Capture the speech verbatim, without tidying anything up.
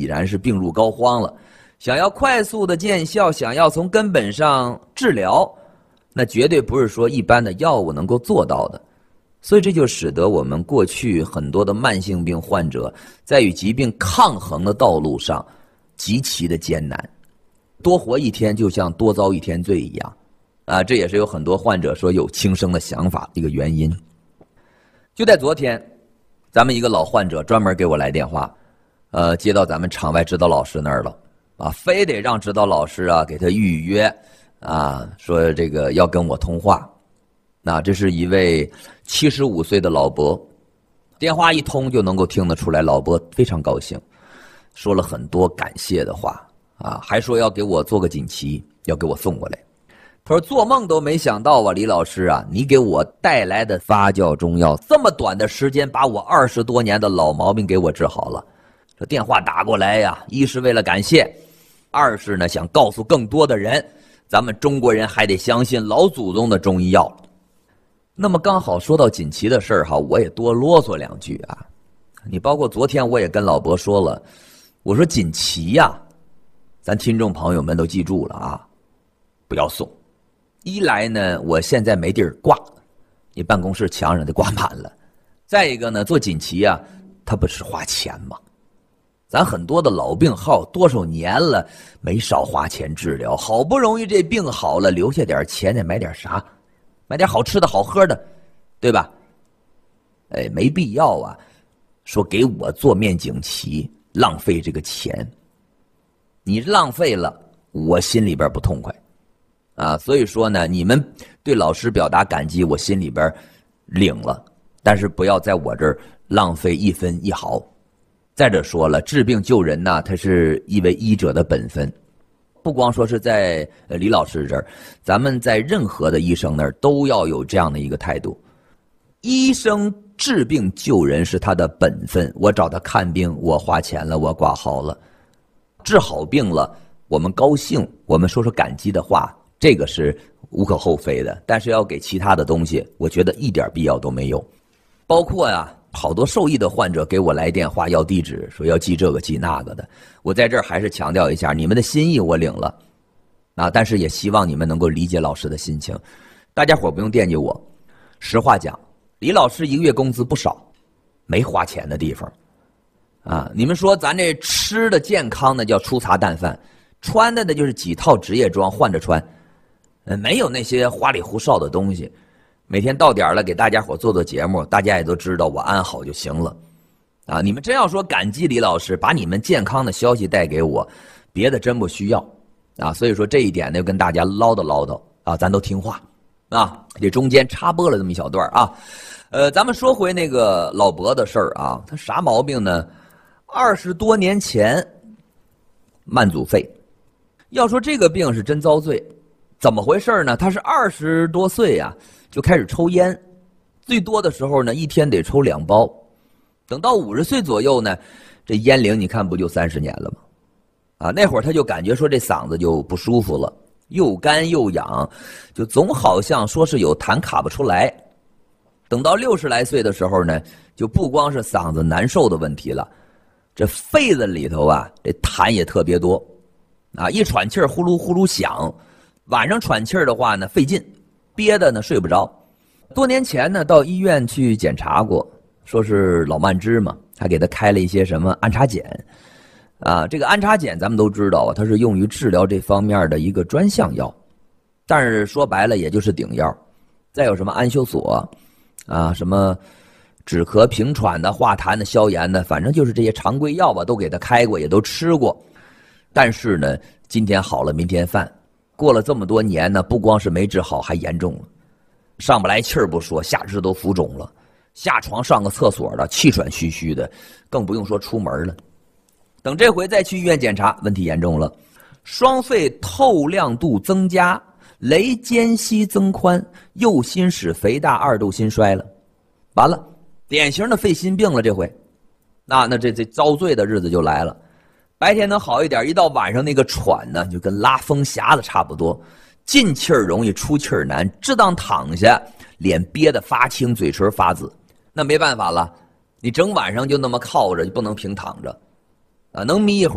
然是病入膏肓了，想要快速的见效，想要从根本上治疗，那绝对不是说一般的药物能够做到的。所以这就使得我们过去很多的慢性病患者在与疾病抗衡的道路上极其的艰难，多活一天就像多遭一天罪一样啊！这也是有很多患者说有轻生的想法的一个原因。就在昨天，咱们一个老患者专门给我来电话，呃，接到咱们场外指导老师那儿了啊，非得让指导老师啊给他预约啊，说这个要跟我通话。那这是一位七十五岁的老伯，电话一通就能够听得出来，老伯非常高兴，说了很多感谢的话啊，还说要给我做个锦旗，要给我送过来。他说做梦都没想到啊，李老师啊，你给我带来的发酵中药，这么短的时间把我二十多年的老毛病给我治好了。这电话打过来呀，一是为了感谢，二是呢想告诉更多的人，咱们中国人还得相信老祖宗的中医药。那么刚好说到锦旗的事儿哈，我也多啰嗦两句啊。你包括昨天我也跟老伯说了，我说锦旗呀，咱听众朋友们都记住了啊，不要送。一来呢，我现在没地儿挂，你办公室墙上得挂满了。再一个呢，做锦旗啊，它不是花钱吗？咱很多的老病号多少年了，没少花钱治疗，好不容易这病好了，留下点钱得买点啥？买点好吃的好喝的，对吧？哎，没必要啊，说给我做面锦旗，浪费这个钱。你浪费了，我心里边不痛快啊。所以说呢，你们对老师表达感激，我心里边领了，但是不要在我这儿浪费一分一毫。再者说了，治病救人呢，它是一位医者的本分。不光说是在李老师这儿，咱们在任何的医生那儿都要有这样的一个态度。医生治病救人是他的本分，我找他看病，我花钱了，我挂号了，治好病了，我们高兴，我们说说感激的话，这个是无可厚非的。但是要给其他的东西，我觉得一点必要都没有。包括呀，好多受益的患者给我来电话要地址，说要寄这个寄那个的，我在这儿还是强调一下，你们的心意我领了啊，但是也希望你们能够理解老师的心情。大家伙不用惦记我，实话讲，李老师一个月工资不少，没花钱的地方啊。你们说咱这吃的健康的叫粗茶淡饭，穿的呢就是几套职业装换着穿，没有那些花里胡哨的东西。每天到点了给大家伙做做节目，大家也都知道我安好就行了啊。你们真要说感激李老师把你们健康的消息带给我，别的真不需要啊。所以说这一点呢，跟大家唠叨唠叨啊，咱都听话啊。这中间插播了这么一小段啊。呃，咱们说回那个老伯的事儿啊，他啥毛病呢？二十多年前慢阻肺。要说这个病是真遭罪，怎么回事呢？他是二十多岁呀、啊，就开始抽烟，最多的时候呢，一天得抽两包。等到五十岁左右呢，这烟龄你看不就三十年了吗？啊，那会儿他就感觉说这嗓子就不舒服了，又干又痒，就总好像说是有痰卡不出来。等到六十来岁的时候呢，就不光是嗓子难受的问题了，这肺子里头啊，这痰也特别多，啊，一喘气儿呼噜呼噜响，晚上喘气儿的话呢费劲，憋的呢睡不着。多年前呢到医院去检查过，说是老慢支嘛，还给他开了一些什么安插碱。啊，这个安插碱咱们都知道啊，它是用于治疗这方面的一个专项药，但是说白了也就是顶药。再有什么安休索啊，什么止咳平喘的、化痰的、消炎的，反正就是这些常规药吧，都给他开过，也都吃过。但是呢，今天好了明天犯，过了这么多年呢，不光是没治好，还严重了。上不来气儿不说，下肢都浮肿了，下床上个厕所的气喘吁吁的，更不用说出门了。等这回再去医院检查，问题严重了，双肺透亮度增加，雷间隙增宽，右心室肥大，二度心衰了。完了，典型的肺心病了这回。那那这这遭罪的日子就来了。白天能好一点，一到晚上那个喘呢，就跟拉风匣子差不多，进气儿容易出气儿难，只当躺下，脸憋得发青，嘴唇发紫。那没办法了，你整晚上就那么靠着，就不能平躺着啊，能眯一会儿